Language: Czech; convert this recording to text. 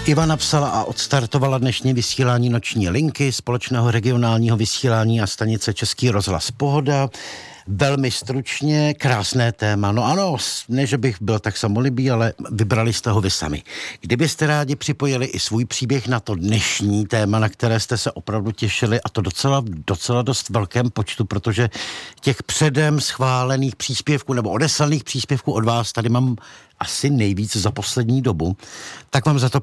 Iva napsala a odstartovala dnešní vysílání Noční linky společného regionálního vysílání a stanice Český rozhlas Pohoda. Velmi stručně, krásné téma. No ano, ne, že bych byl tak samolibý, ale vybrali jste ho vy sami. Kdybyste rádi připojili i svůj příběh na to dnešní téma, na které jste se opravdu těšili, a to docela dost velkém počtu, protože těch předem schválených příspěvků nebo odeslaných příspěvků od vás tady mám asi nejvíc za poslední dobu, tak vám za to